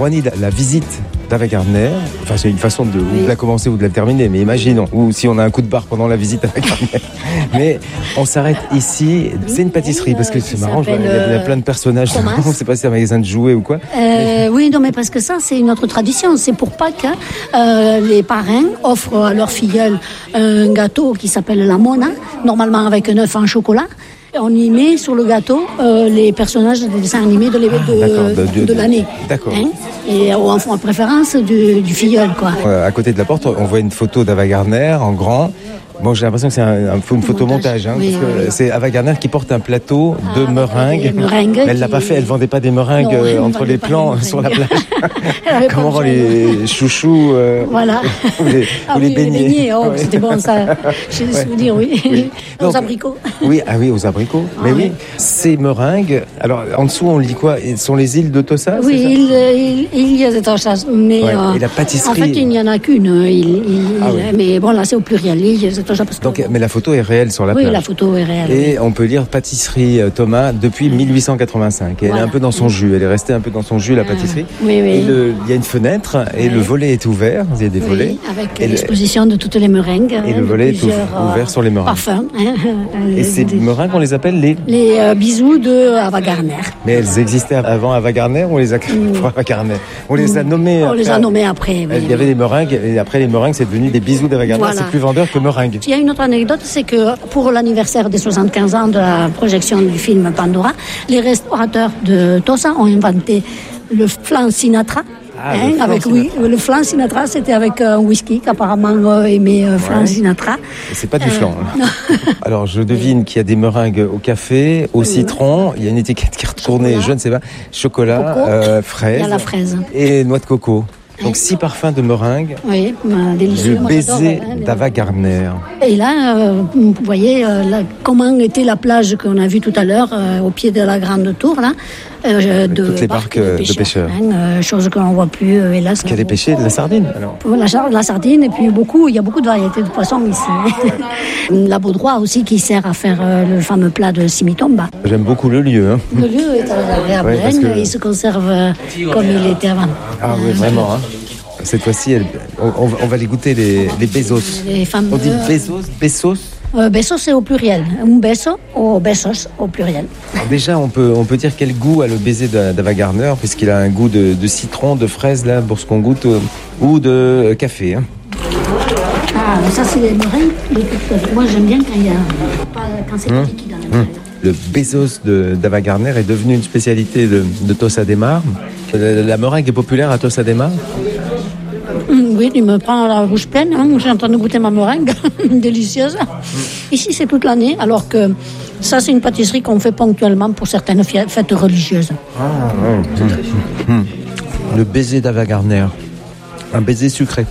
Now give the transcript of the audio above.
Alors Annie, la visite d'Ava Gardner, enfin c'est une façon de la commencer ou de la terminer, mais imaginons, ou si on a un coup de barre pendant la visite d'Ava Gardner. Mais on s'arrête ici, c'est une pâtisserie, parce que c'est marrant, il y a plein de personnages, on ne sait pas si c'est un magasin de jouets ou quoi. Oui, non, mais parce que ça, c'est une autre tradition, c'est pour Pâques, les parrains offrent à leur filleule un gâteau qui s'appelle la Mona, normalement avec un œuf en chocolat. On y met sur le gâteau les personnages des dessins animés de l'année. D'accord. Hein, et en préférence du filleul, quoi. À côté de la porte, on voit une photo d'Ava Gardner en grand. Bon, j'ai l'impression que c'est une photomontage, parce que c'est Ava Gardner qui porte un plateau de meringues. Mais elle l'a pas fait, elle vendait pas des meringues entre les plans sur la plage. Comment vont les chouchous ou les beignets. C'était bon ça. J'ai des souvenirs, oui. Aux abricots. Oui, aux abricots. Mais oui, ces meringues. Alors en dessous, on lit quoi? Ce sont les îles de Tossa? Oui, il y a des Tossa, mais et la pâtisserie. En fait, il n'y en a qu'une. Mais bon, là, c'est au pluriel. Donc, mais la photo est réelle sur la plage. Oui, la photo est réelle. Et on peut lire pâtisserie Thomas depuis 1885. Et elle est un peu dans son jus. Elle est restée un peu dans son jus, la pâtisserie. Oui. Et il y a une fenêtre et le volet est ouvert. Il y a des volets. Avec l'exposition de toutes les meringues. Et le volet est ouvert sur les meringues. Parfums. Et ces meringues, on les appelle les bisous de Ava Gardner. Mais elles existaient avant Ava Gardner ou on les a créées pour Ava Gardner? On les a nommées. On les a nommées après. Il y avait des meringues et après les meringues, c'est devenu des bisous d'Ava Gardner. C'est plus vendeur que meringues. Il y a une autre anecdote, c'est que pour l'anniversaire des 75 ans de la projection du film Pandora, les restaurateurs de Tossa ont inventé le flan Sinatra. Le flan Sinatra, c'était avec un whisky qu'apparemment aimait flan Sinatra. C'est pas du flan. Alors, je devine qu'il y a des meringues au café, au citron. Il y a une étiquette qui est retournée, je ne sais pas, chocolat, fraise. Il y a la fraise. Et noix de coco. Donc 6 parfums de meringue. Oui, délicieux. Le baiser d'Ava Gardner. Et là, vous voyez comment était la plage qu'on a vue tout à l'heure, au pied de la grande tour, là. Toutes les barques de pêcheurs. Chose que l'on ne voit plus, hélas. Qui a des pêchés de la sardine, alors. La sardine, et puis il y a beaucoup de variétés de poissons ici. La baudroie aussi, qui sert à faire le fameux plat de simitomba. J'aime beaucoup le lieu. Le lieu est agréable, il se conserve comme il était avant. Ah oui, vraiment. Cette fois-ci, on va les goûter, les Bezos. On dit Bezos. Besos, c'est au pluriel. Un beso ou besos au pluriel. Alors déjà, on peut dire quel goût a le baiser d'Ava Gardner, puisqu'il a un goût de citron, de fraise, là, pour ce qu'on goûte, ou de café. Ça, c'est les meringues. Moi, j'aime bien quand c'est pas liquide. Le Bezos d'Ava Gardner est devenu une spécialité de Tossa de Mar. La meringue est populaire à Tossa de Mar. Oui, il me prend la bouche pleine. J'ai en train de goûter ma meringue, délicieuse. Ici, c'est toute l'année, alors que ça, c'est une pâtisserie qu'on fait ponctuellement pour certaines fêtes religieuses. Le baiser d'Ava Gardner, un baiser sucré.